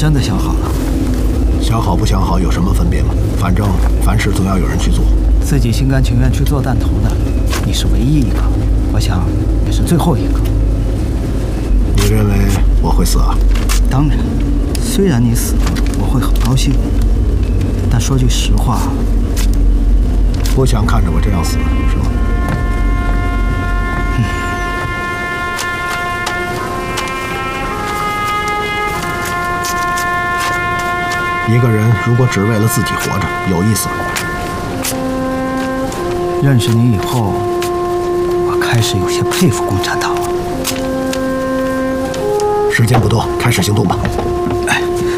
真的想好了。 想好不想好有什么分别吗？反正凡事总要有人去做。 自己心甘情愿去做弹头的，你是唯一一个，我想也是最后一个。 你认为我会死啊？ 当然，虽然你死了，我会很高兴，但说句实话， 不想看着我这样死，是吗？一个人如果只为了自己活着，有意思吗？ 认识你以后，我开始有些佩服共产党了。 时间不多，开始行动吧。 哎，